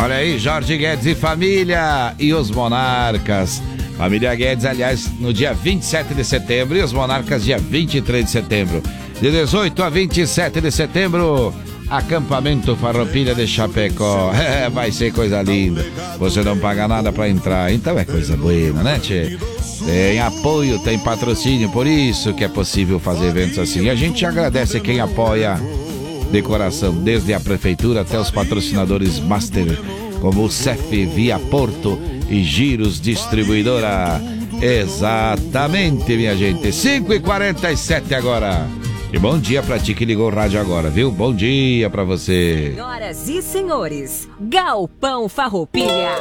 Olha aí, Jorge Guedes e família e os Monarcas. Família Guedes, aliás, no dia 27 de setembro e os Monarcas dia 23 de setembro. De 18 a 27 de setembro, acampamento Farroupilha de Chapecó. Vai ser coisa linda. Você não paga nada pra entrar, então é coisa boa, né, tchê? Tem apoio, tem patrocínio, por isso que é possível fazer eventos assim. E a gente agradece quem apoia de coração, desde a prefeitura até os patrocinadores master, como o CEF, Via Porto e Giros Distribuidora. Exatamente, minha gente. 5h47 agora. E bom dia pra ti que ligou o rádio agora, viu? Bom dia pra você. Senhoras e senhores, Galpão Farroupilha.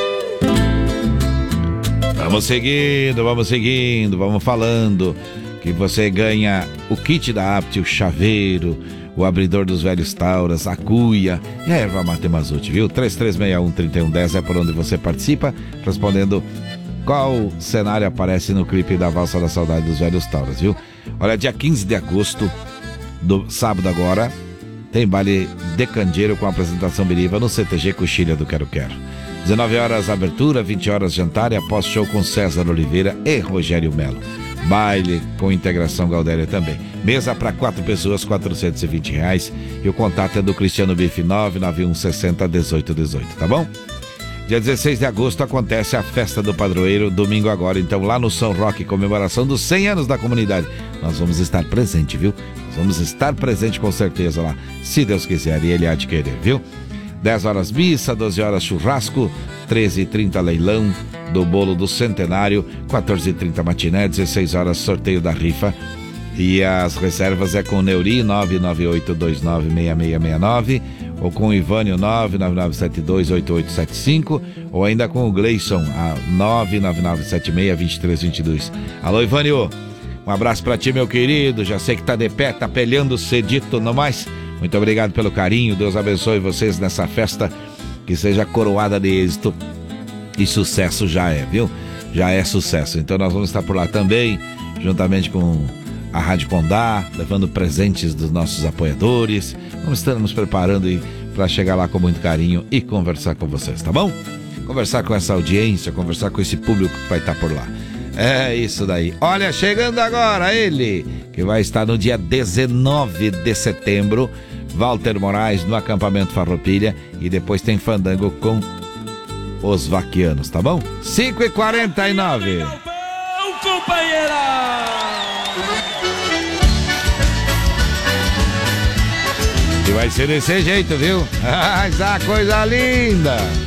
Vamos seguindo, vamos falando que você ganha o kit da Apt, o chaveiro, o abridor dos velhos tauras, a cuia e a erva mate Mazute, viu? 3361-3110 é por onde você participa, respondendo qual cenário aparece no clipe da Valsa da Saudade dos Velhos Tauras, viu? Olha, dia 15 de agosto, do sábado agora, tem baile de candeeiro com a apresentação Biriva no CTG Coxilha do Quero Quero. 19 horas abertura, 20 horas jantar e após show com César Oliveira e Rogério Melo. Baile com integração Galdéria também. Mesa para 4 pessoas, R$420. E o contato é do Cristiano Bife, 991601818, tá bom? Dia 16 de agosto acontece a Festa do Padroeiro, domingo agora, então lá no São Roque, comemoração dos 100 anos da comunidade. Nós vamos estar presente, viu? Nós vamos estar presente com certeza lá, se Deus quiser e Ele há de querer, viu? 10 horas missa, 12 horas churrasco, 13h30 leilão do bolo do centenário, 14h30 matiné, 16 horas sorteio da rifa. E as reservas é com o Neuri, 998296669, ou com o Ivânio, 999728875, ou ainda com o Gleison, a 999762322. Alô, Ivânio, um abraço pra ti, meu querido, já sei que tá de pé, tá pelhando cedito no mais. Muito obrigado pelo carinho, Deus abençoe vocês nessa festa, que seja coroada de êxito e sucesso já é, viu? Já é sucesso, então nós vamos estar por lá também, juntamente com a Rádio Condá, levando presentes dos nossos apoiadores. Vamos estar nos preparando para chegar lá com muito carinho e conversar com vocês, tá bom? Conversar com essa audiência, conversar com esse público que vai estar por lá. É isso daí. Olha, chegando agora ele, que vai estar no dia 19 de setembro, Walter Moraes no acampamento Farroupilha, e depois tem fandango com os vaquianos, tá bom? 5h49. Companheira! E vai ser desse jeito, viu? Ah, coisa linda!